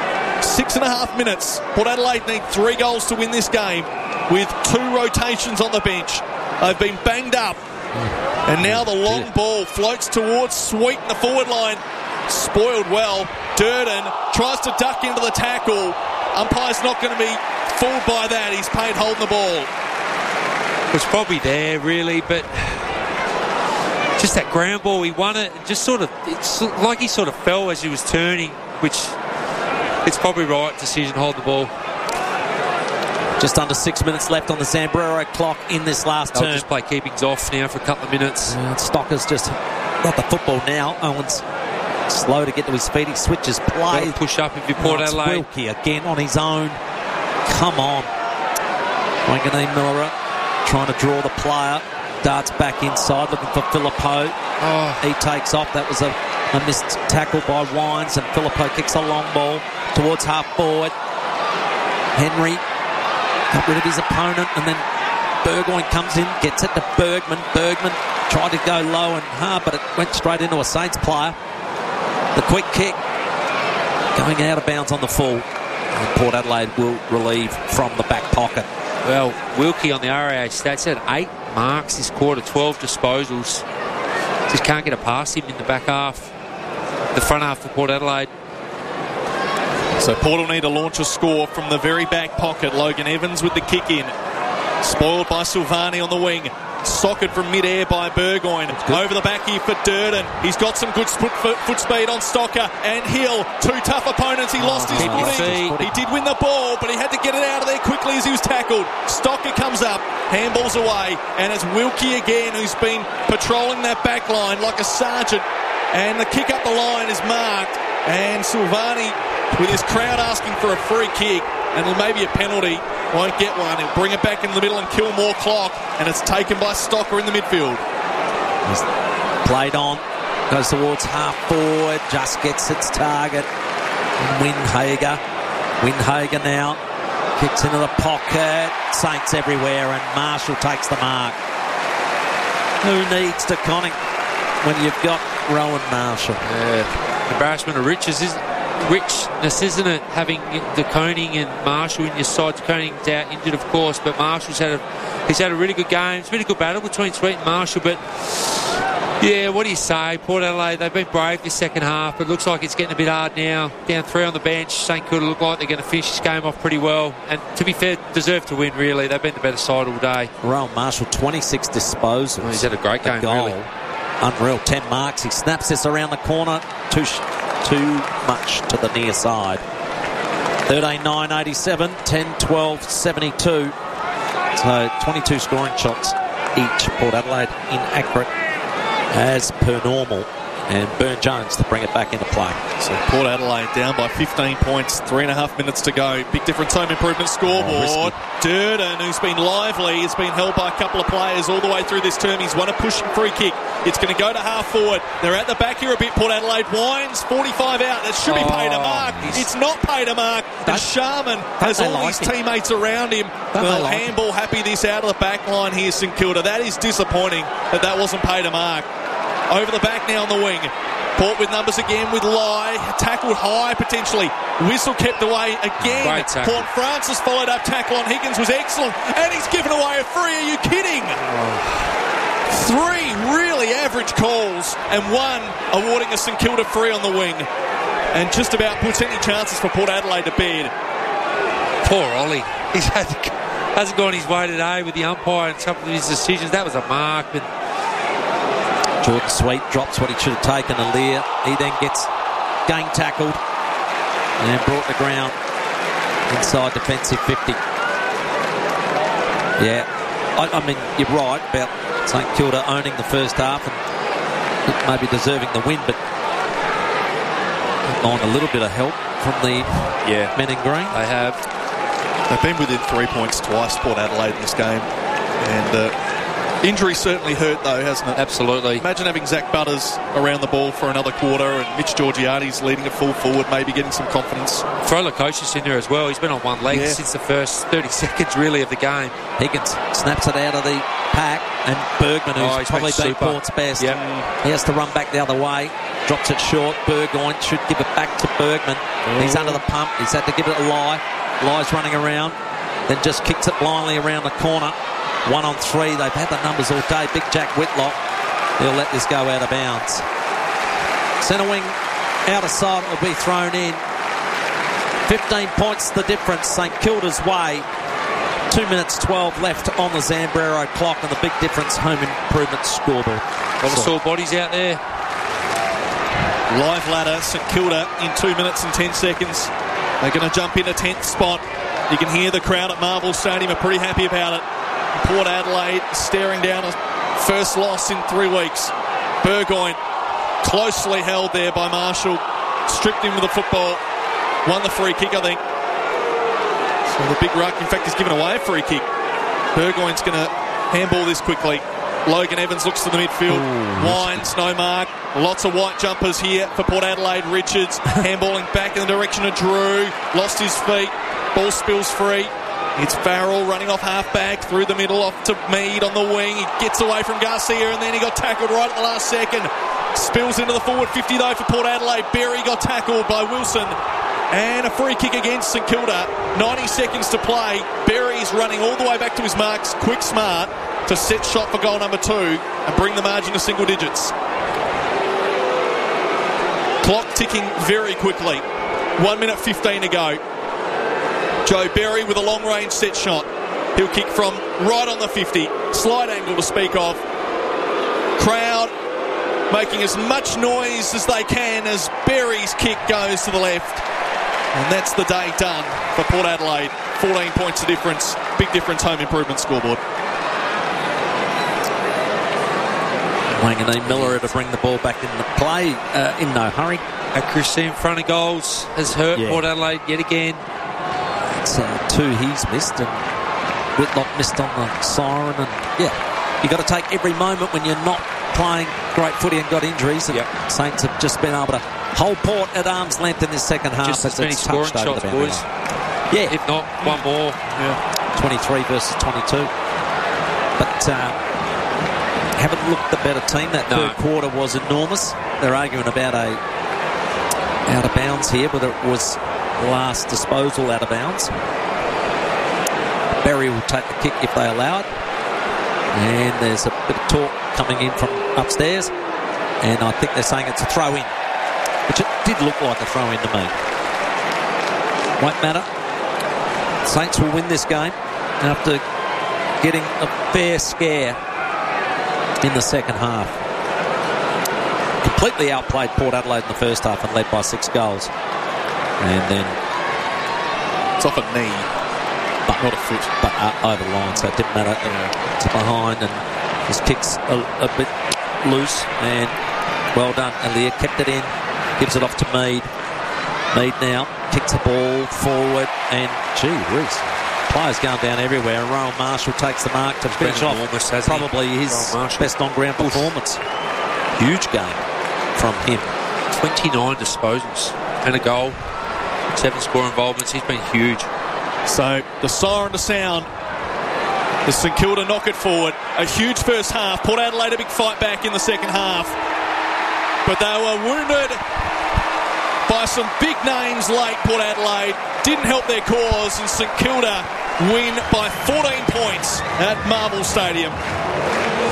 6.5 minutes. Port Adelaide need 3 goals to win this game with 2 rotations on the bench. They've been banged up. And now the long ball floats towards Sweet in the forward line. Spoiled well. Durden tries to duck into the tackle. Umpire's not going to be fooled by that. He's paid holding the ball. It was probably there, really, but just that ground ball, he won it. Just sort of, it's like he sort of fell as he was turning, which it's probably right decision, hold the ball. Just under 6 minutes left on the Zambrero clock in this last term. I'll just play keepings off now for a couple of minutes. Stocker's just got the football now. Owens slow to get to his feet. He switches play. Push up if you Port Adelaide. Wilkie again on his own. Come on. Wanganeen Miller trying to draw the player. Darts back inside looking for Philippou. He takes off. That was a missed tackle by Wines, and Philippou kicks a long ball towards half forward. Henry got rid of his opponent, and then Burgoyne comes in, gets it to Bergman. Bergman tried to go low and hard, but it went straight into a Saints player. The quick kick going out of bounds on the full. And Port Adelaide will relieve from the back pocket. Well, Wilkie on the RAA stats had 8 marks this quarter, 12 disposals. Just can't get a past him in the back half. The front half for Port Adelaide. So Port will need to launch a score from the very back pocket. Logan Evans with the kick in. Spoiled by Silvani on the wing. Socket from mid-air by Burgoyne. Over the back here for Durden. He's got some good foot speed on Stocker and Hill. 2 tough opponents. He lost his footing. He did win the ball, but he had to get it out of there quickly as he was tackled. Stocker comes up, handballs away, and it's Wilkie again who's been patrolling that back line like a sergeant. And the kick up the line is marked, and Silvani, with his crowd asking for a free kick and maybe a penalty, won't get one. He'll bring it back in the middle and kill more clock, and it's taken by Stocker in the midfield. He's played on, goes towards half forward, just gets its target. Windhager now kicks into the pocket. Saints everywhere, and Marshall takes the mark. Who needs De Koning when you've got Rowan Marshall? Yeah. Embarrassment of richness, isn't it? Having De Koning and Marshall in your side. De Koning's out injured, of course, but Marshall's had a really good game. It's been a good battle between Sweet and Marshall, but yeah, what do you say? Port Adelaide, they've been brave this second half, but it looks like it's getting a bit hard now. Down 3 on the bench. St Kilda look like they're going to finish this game off pretty well, and to be fair, deserve to win, really. They've been the better side all day. Rowan Marshall, 26 disposals. He's had a great game, goal. Really. Unreal, 10 marks. He snaps this around the corner. Too much to the near side. 13-9, 87, 10-12, 72. So 22 scoring shots each. Port Adelaide inaccurate as per normal. and Burn Jones to bring it back into play. So Port Adelaide down by 15 points, 3.5 minutes to go. Big difference home improvement scoreboard. Durden, who's been lively, has been held by a couple of players all the way through this term. He's won a pushing free kick. It's going to go to half forward. They're at the back here a bit, Port Adelaide. Wines, 45 out. That should be paid a mark. It's not paid a mark. And Sharman has all his teammates around him. Well, handball happy this out of the back line here, St Kilda. That is disappointing that wasn't paid a mark. Over the back now on the wing. Port with numbers again with Lai. Tackled high potentially. Whistle kept away again. Port Francis followed up tackle on Higgins was excellent. And he's given away a free. Are you kidding? Three really average calls and one awarding a St Kilda free on the wing. And just about puts any chances for Port Adelaide to bed. Poor Ollie. He hasn't gone his way today with the umpire and some of his decisions. That was a mark. But Jordan Sweet drops what he should have taken. Alir, he then gets gang tackled and brought to ground inside defensive 50. Yeah, I mean, you're right about St Kilda owning the first half and maybe deserving the win, but on a little bit of help from the men in green. They have. They've been within 3 points twice, Port Adelaide, in this game. And injury certainly hurt, though, hasn't it? Absolutely. Imagine having Zach Butters around the ball for another quarter and Mitch Georgiades leading a full forward, maybe getting some confidence. Throw Lukosius in there as well. He's been on one leg since the first 30 seconds, really, of the game. Higgins snaps it out of the pack, and Bergman, who's probably been Port's best. He has to run back the other way. Drops it short. Burgoyne should give it back to Bergman. He's under the pump. He's had to give it a Lai. Lai's running around. Then just kicks it blindly around the corner. 1 on 3. They've had the numbers all day. Big Jack Whitlock. He'll let this go out of bounds. Centre wing out of sight will be thrown in. 15 points the difference. St Kilda's way. 2 minutes 12 left on the Zambrero clock, and the big difference home improvement scoreboard. All the sore bodies out there. Live ladder, St Kilda in 2 minutes and 10 seconds. They're going to jump into 10th spot. You can hear the crowd at Marvel Stadium are pretty happy about it. Port Adelaide staring down a first loss in 3 weeks. Burgoyne closely held there by Marshall. Stripped him with the football. Won the free kick, I think. So the big ruck, in fact, he's given away a free kick. Burgoyne's going to handball this quickly. Logan Evans looks to the midfield. Wines, no mark. Lots of white jumpers here for Port Adelaide. Richards handballing back in the direction of Drew. Lost his feet. Ball spills free. It's Farrell running off half-back through the middle off to Mead on the wing. He gets away from Garcia and then he got tackled right at the last second. Spills into the forward 50 though for Port Adelaide. Berry got tackled by Wilson. And a free kick against St Kilda. 90 seconds to play. Berry's running all the way back to his marks. Quick, smart to set shot for goal number 2 and bring the margin to single digits. Clock ticking very quickly. 1 minute 15 to go. Joe Berry with a long-range set shot. He'll kick from right on the 50. Slide angle to speak of. Crowd making as much noise as they can as Berry's kick goes to the left. And that's the day done for Port Adelaide. 14 points of difference. Big difference home improvement scoreboard. Wanganeen Miller to bring the ball back into play in no hurry. Accuracy in front of goals has hurt Port Adelaide yet again. It's 2 he's missed, and Whitlock missed on the siren. And you got to take every moment when you're not playing great footy and got injuries. And Saints have just been able to hold Port at arm's length in this second half. Just as many scoring shots, boys. Yeah, if not one more. 23 versus 22. But haven't looked the better team. That third quarter was enormous. They're arguing about a out of bounds here, but it was last disposal out of bounds. Berry will take the kick if they allow it. And there's a bit of talk coming in from upstairs. And I think they're saying it's a throw in, which it did look like a throw in to me. Won't matter. Saints will win this game after getting a fair scare in the second half. Completely outplayed Port Adelaide in the first half and led by 6 goals. And then it's off a knee, but not a foot. But over the line, so it didn't matter. It's behind, and his kick's a bit loose, and Well done. Aliir kept it in, gives it off to Mead. Mead now kicks the ball forward, and gee whiz, players going down everywhere, and Rowan Marshall takes the mark to finish off probably his best on-ground performance. Huge game from him. 29 disposals and a goal, 7 score involvements. He's been huge. So the siren to sound. The St Kilda knock it forward. A huge first half. Port Adelaide a big fight back in the second half. But they were wounded by some big names late. Port Adelaide didn't help their cause, and St Kilda win by 14 points at Marvel Stadium.